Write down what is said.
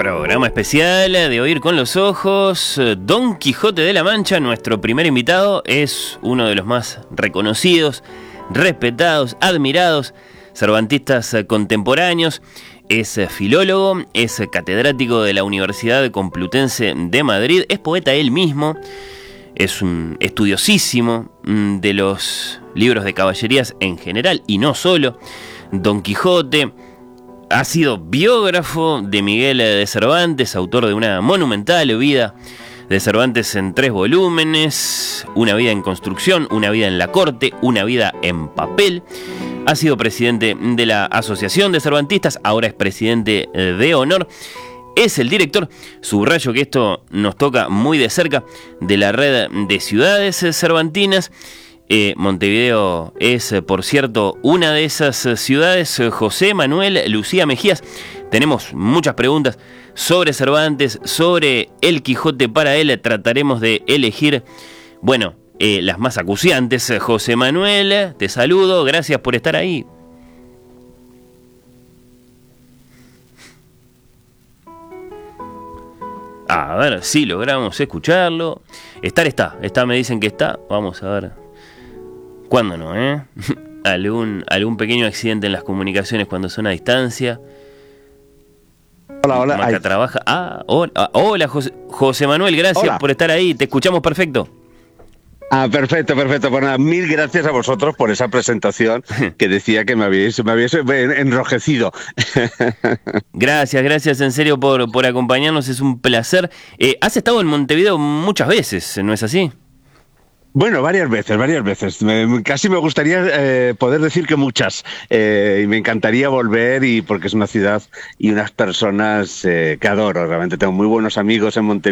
Programa especial de Oír con los Ojos. Don Quijote de la Mancha, nuestro primer invitado, es uno de los más reconocidos, respetados, admirados cervantistas contemporáneos. Es filólogo, es catedrático de la Universidad Complutense de Madrid, es poeta él mismo, es un estudiosísimo de los libros de caballerías en general y no solo. Don Quijote ha sido biógrafo de Miguel de Cervantes, autor de una monumental vida de Cervantes en 3 volúmenes, Una vida en construcción, Una vida en la corte, Una vida en papel. Ha sido presidente de la Asociación de Cervantistas, ahora es presidente de honor. Es el director, subrayo que esto nos toca muy de cerca, de la red de ciudades cervantinas. Montevideo es, por cierto, una de esas ciudades. José Manuel Lucía Mejías, tenemos muchas preguntas sobre Cervantes, sobre el Quijote para él. Trataremos de elegir, bueno, las más acuciantes. José Manuel, te saludo, gracias por estar ahí. A ver si logramos escucharlo. Está, me dicen que está. Vamos a ver. ¿Cuándo no, algún pequeño accidente en las comunicaciones cuando son a distancia. Hola. Acá trabaja. Hola José Manuel, gracias por estar ahí. Te escuchamos perfecto. Perfecto. Pues nada, mil gracias a vosotros por esa presentación que decía que me habéis enrojecido. Gracias en serio por acompañarnos, es un placer. Has estado en Montevideo muchas veces, ¿no es así? Bueno, varias veces. Casi me gustaría poder decir que muchas. Y me encantaría volver, y porque es una ciudad y unas personas que adoro. Realmente tengo muy buenos amigos en Montevideo.